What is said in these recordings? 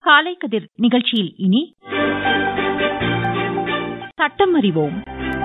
காலை கதிர் நிகழ்ச்சியில் இனி சட்டம் அறிவோம்.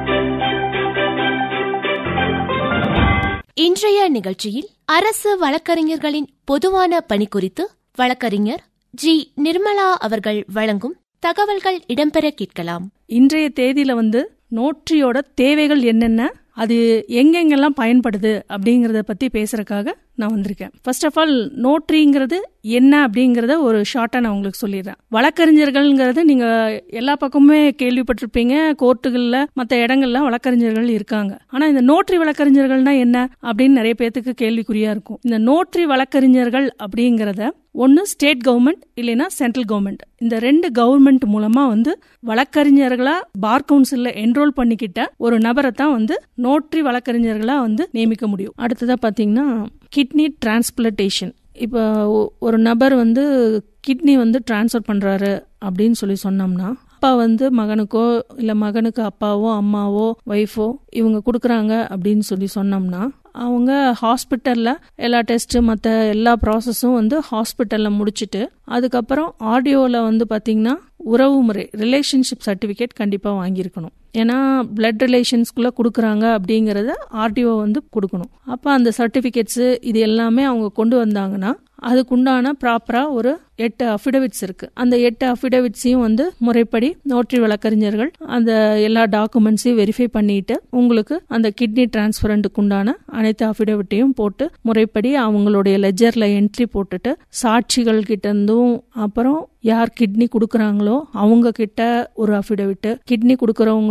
இன்றைய நிகழ்ச்சியில் அரசு வழக்கறிஞர்களின் பொதுவான பணி குறித்து வழக்கறிஞர் ஜி. நிர்மலா அவர்கள் வழங்கும் தகவல்கள் இடம்பெற கேட்கலாம். இன்றைய தேதியில நோட்டரியோட தேவைகள் என்னென்ன, அது எங்கெங்கெல்லாம் பயன்படுது அப்படிங்கறத பத்தி பேசுறதுக்காக நான் வந்திருக்கேன். ஃபர்ஸ்ட் ஆஃப் ஆல் நோட்டரிங்கிறது என்ன அப்படிங்கறத ஒரு ஷார்ட்டா நான் உங்களுக்கு சொல்லிடுறேன். வழக்கறிஞர்கள்ங்கிறது நீங்க எல்லா பக்கமுமே கேள்விப்பட்டிருப்பீங்க. கோர்ட்டுகள்ல மற்ற இடங்கள்ல வழக்கறிஞர்கள் இருக்காங்க. ஆனா இந்த நோட்டரி வழக்கறிஞர்கள்னா என்ன அப்படின்னு நிறைய பேருக்கு கேள்விக்குறியா இருக்கும். இந்த நோட்டரி வழக்கறிஞர்கள் அப்படிங்கறத ஒன்னு ஸ்டேட் கவர்மெண்ட் இல்லைன்னா சென்ட்ரல் கவர்மெண்ட், இந்த ரெண்டு கவர்மெண்ட் மூலமா வழக்கறிஞர்களா பார் கவுன்சில்ல என்ரோல் பண்ணிக்கிட்ட ஒரு நபரை தான் நோட்டரி வழக்கறிஞர்களா நியமிக்க முடியும். அடுத்ததா பாத்தீங்கன்னா கிட்னி டிரான்ஸ்பிளான்டேஷன். இப்ப ஒரு நபர் கிட்னி டிரான்ஸ்ஃபர் பண்றாரு அப்படின்னு சொன்னோம்னா, அப்பா மகனுக்கோ இல்ல மகனுக்கு அப்பாவோ அம்மாவோ ஒய்ஃபோ இவங்க கொடுக்கறாங்க அப்படின்னு சொன்னோம்னா, அவங்க ஹாஸ்பிட்டல்ல எல்லா டெஸ்ட் மற்ற எல்லா ப்ராசஸும் ஹாஸ்பிட்டல்ல முடிச்சுட்டு அதுக்கப்புறம் ஆர்டிஓல பாத்தீங்கன்னா உறவு முறை ரிலேஷன்ஷிப் சர்டிபிகேட் கண்டிப்பா வாங்கியிருக்கணும். ஏன்னா பிளட் ரிலேஷன்ஸ்குள்ள கொடுக்கறாங்க அப்படிங்கறத ஆர்டிஓ கொடுக்கணும். அப்ப அந்த சர்டிபிகேட்ஸ் இது எல்லாமே அவங்க கொண்டு வந்தாங்கன்னா அதுக்குண்டான ப்ராப்பரா ஒரு 8 அஃபிடவிட்ஸ் இருக்கு. அந்த 8 அஃபிடவிட்ஸையும் முறைப்படி நோட்டரி வழக்கறிஞர்கள் அந்த எல்லா டாக்குமெண்ட்ஸையும் வெரிஃபை பண்ணிட்டு உங்களுக்கு அந்த கிட்னி டிரான்ஸ்பரண்ட்டுக்கு உண்டான அனைத்து அஃபிடவிட்டையும் போட்டு முறைப்படி அவங்களுடைய லெஜர்ல என்ட்ரி போட்டுட்டு சாட்சிகள் கிட்ட இருந்தும் அப்புறம் யார் கிட்னி கொடுக்கறாங்களோ அவங்க கிட்ட ஒரு அஃபிடவிட், கிட்னி கொடுக்கறவங்க